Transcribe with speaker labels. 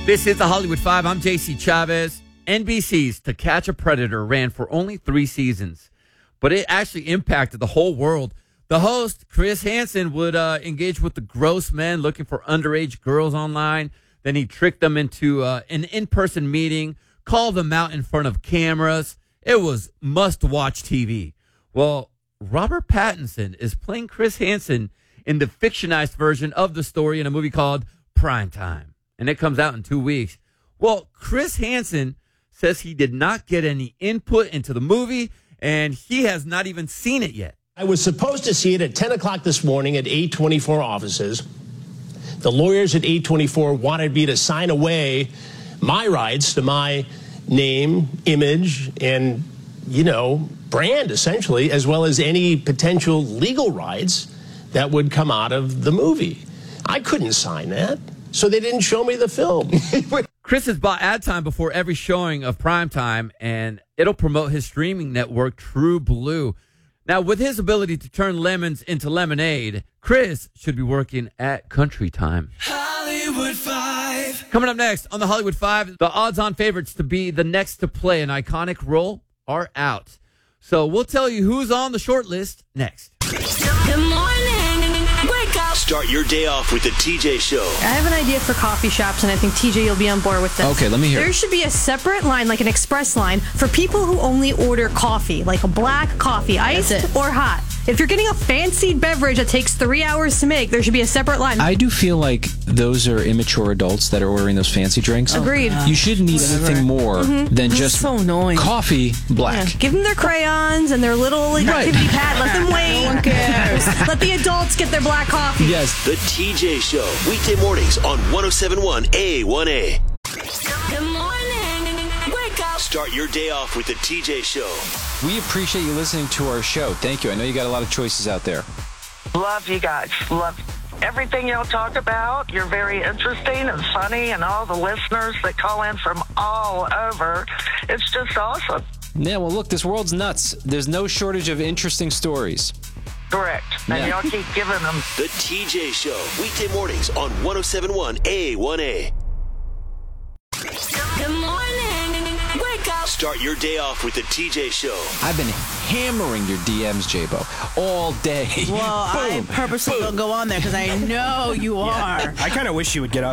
Speaker 1: This is the Hollywood Five. I'm JC Chavez. NBC's To Catch a Predator ran for only 3 seasons, but it actually impacted the whole world. The host, Chris Hansen, would engage with the gross men looking for underage girls online. Then he tricked them into an in-person meeting, called them out in front of cameras. It was must-watch TV. Well, Robert Pattinson is playing Chris Hansen in the fictionized version of the story in a movie called Primetime, and it comes out in 2 weeks. Well, Chris Hansen says he did not get any input into the movie, and he has not even seen it yet.
Speaker 2: I was supposed to see it at 10 o'clock this morning at 824 offices. The lawyers at 824 wanted me to sign away my rights to my name, image, and, brand, essentially, as well as any potential legal rights that would come out of the movie. I couldn't sign that, so they didn't show me the film.
Speaker 1: Chris has bought ad time before every showing of Primetime, and it'll promote his streaming network, True Blue. Now, with his ability to turn lemons into lemonade, Chris should be working at Country Time.
Speaker 3: Hollywood Five.
Speaker 1: Coming up next on the Hollywood Five, the odds-on favorites to be the next to play an iconic role are out. So we'll tell you who's on the short list next.
Speaker 3: Good morning. Wake up.
Speaker 4: Start your day off with the TJ Show.
Speaker 5: I have an idea for coffee shops, and I think TJ you'll be on board with this.
Speaker 6: Okay, let me hear it.
Speaker 5: There should be a separate line, like an express line, for people who only order coffee, like a black coffee, iced or hot. If you're getting a fancy beverage that takes 3 hours to make, there should be a separate line.
Speaker 6: I do feel like those are immature adults that are ordering those fancy drinks.
Speaker 5: Agreed.
Speaker 6: You shouldn't need anything more than just
Speaker 7: so annoying.
Speaker 6: coffee black.
Speaker 5: Yeah. Give them their crayons and their little activity pad. Let them wait.
Speaker 7: No one cares.
Speaker 5: Let the adults get their black coffee.
Speaker 6: Yes.
Speaker 4: The TJ Show. Weekday mornings on 107.1 A1A.
Speaker 3: Good morning. Wake up.
Speaker 4: Start your day off with the TJ Show.
Speaker 6: We appreciate you listening to our show. Thank you. I know you got a lot of choices out there.
Speaker 8: Love you guys. Love everything y'all talk about. You're very interesting and funny, and all the listeners that call in from all over. It's just awesome.
Speaker 6: Yeah, well, look, this world's nuts. There's no shortage of interesting stories.
Speaker 8: Correct. And y'all keep giving them.
Speaker 4: The TJ Show. Weekday mornings on 107.1 A1A.
Speaker 3: Good morning. Wake up.
Speaker 4: Start your day off with the TJ Show.
Speaker 6: I've been hammering your DMs, J-Bo, all day.
Speaker 7: Well, I purposely don't go on there because I know you are.
Speaker 9: I kind of wish you would get off